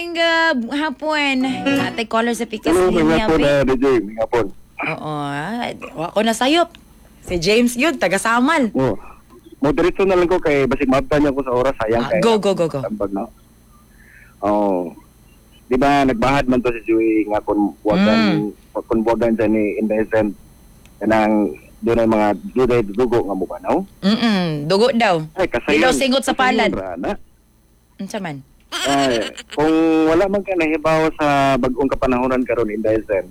Hapon. Atay caller sa pikas Hello, linya. mga po na DJ, mga po. Oo. Ako na sayop. Si James yun, taga Samal. Oh. Moderito na lang ko kay basig maabtan niya ko sa oras, sayang kay. Go. Tambag na. Oh. Di ba nagbahad man to si Joey nga kung buwagan sa ni Indecent kanang doon ay mga dugo nga mukha, no? Dugo daw. Ay, kasayon. Di daw singot sa palad. Unsa man? Ay, kung wala man ka nahibaw sa bagong kapanahonan karon Indecent.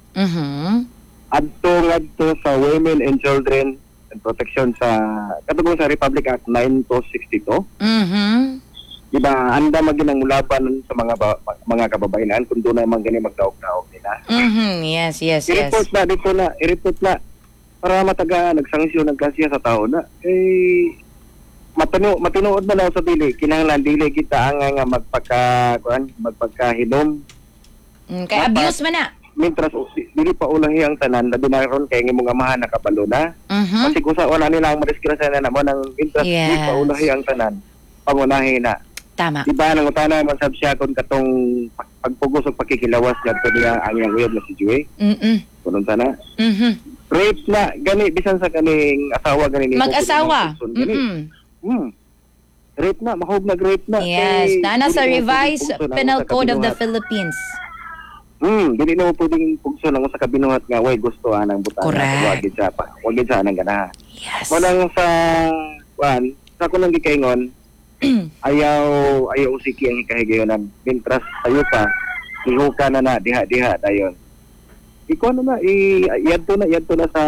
Adto sa Women and Children and Protection sa katungod sa Republic Act 9262. Diba, anda maginang mulaban sa mga kababayan kung doon naman gani magdaog-daog nila. Yes. I-report na para mataga nagsanksyon ng kasiya sa tao na. Matinuod na lang sa dili. Kinahanglan dili kita ang nga magpagkahilom. Kay abuse man na. Mintras dili pa ulahi ang tanan labi na ron kay imong amahan nakabalo na. Kasi kung sa wala nila ang madiskrasya na naman ang mintras dili pa ulahi ang tanan. Pangunahin na. Tama. Diba nang utana man sab siya kon katong pagpugos ug pakikilawas ngadto niya ang iyang uyab na si Joey. Kunon sana. Rape na gani bisan sa kaning asawa gani ni mag-asawa. Rape na, mahog nag-rape na. Yes, nana sa revised Penal Code of the Philippines. Dili na mo pwedeng pugso lang sa kabinuhat nga way gusto anang butan. Correct. Wag gid sa anang ganahan. Yes. Walang sa ko nang gikaingon, ayaw usiki ang ikahigayonan. Mintras tayo pa, ihuka na diha dayon. Ikaw na yadto na sa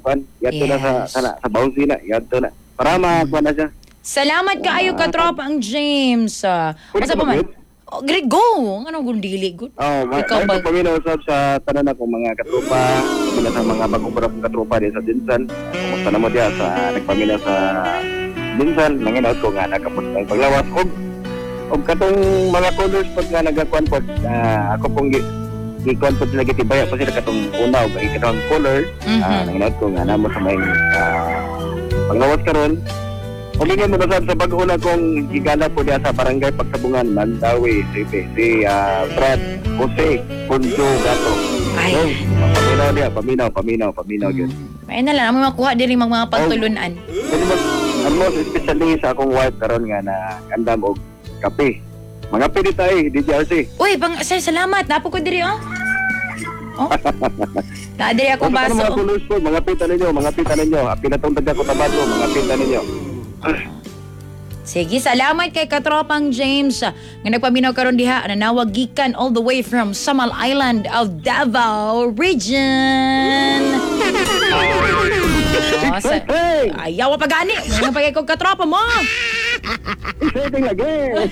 sa bawsi na, yadto na. Para makuha na siya. Salamat kaayo katropa ang James. Asa pa man? Great, go! Anong gundili? Good. Ikaw ba? Paminaw sa tanan akong mga katropa, sa mga bagong katropa din sa Dinsan. Kumusta na mo diya sa nagpaminaw sa Dinsan. Nanginaot ko nga nakapos ng paglawas. Og katong mga colors pag nga nagakuan po, ako pong ikuan po sila gitibaya pa sila katong una o ikatong color. Nanginaot ko nga namo sa may paglawas karon. Humingan mo na sa pag-una kong higala po diya sa barangay Pagkabungan, Mandawi, si Brad, Jose, Punjo, Gato. Ay. Paminaw yun. Ay na lang, makuha din rin mga pagtulunan. Ang most especially sa akong wife karon nga na kandam og kape. Mga pili tayo, DJRC. Uy, salamat. Napo ko diri, oh. Naadiri ako baso. Mga pita ninyo. Api na itong taga ko tabato, mga pita ninyo. Sige, salamat kay katropang James nga nagpaminaw karon diha nanawag gikan all the way from Samal Island of Davao Region. Ayaw pa gani. Ngayon pa kay kong katropa mo. Exciting again.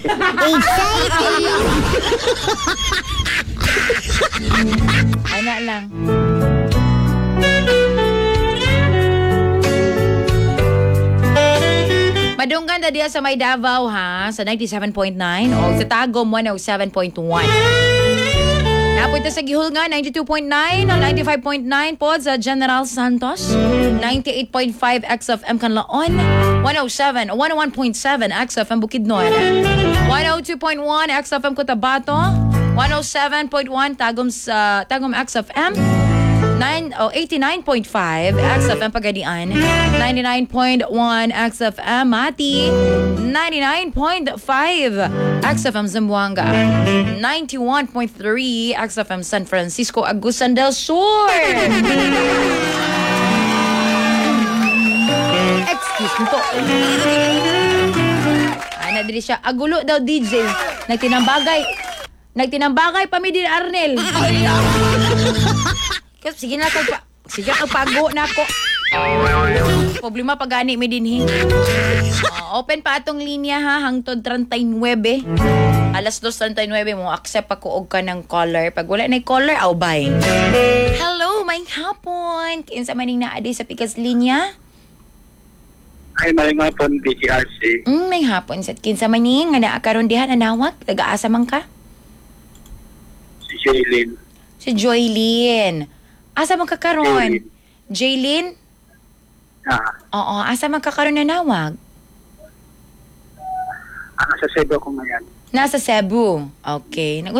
Ana lang. Madunggan na diya sa may Davao ha, sa 97.9 o sa Tagum 107.1. Napunta sa Gihulga 92.9 o 95.9 po sa General Santos, 98.5 XFM Canlaon, 107 o 101.7 XFM Bukidnon, 102.1 XFM Cotabato, 107.1 Tagum XFM, 89.5 XFM Pagadian, 99.1 XFM Mati, 99.5 XFM Zamboanga, 91.3 XFM San Francisco Agusan del Sur. Excuse me po. Ay, nadiri siya. Agulo daw DJ. Nagtinambagay pa mi din Arnel. Sige na ako pago na ako. Problema pagani mi dinhi. Open pa atong linya ha hangtod 39. Alas 2:39 mo accept ako og kanang caller. Pag wala na caller, aw bye. Hello, may hapon. Kinsa maning naadi sa pikas linya? Ay, may hapon DJRC. May hapon sa kinsa maning nga naa karon diha nanawag, taga-asa man ka? Si Jaylin. Si Joylyn. Asa man ka karon? Jaylin? Oo, asa man ka karon nanawag? Sa Cebu ko ngayon. Nasa Cebu. Okay.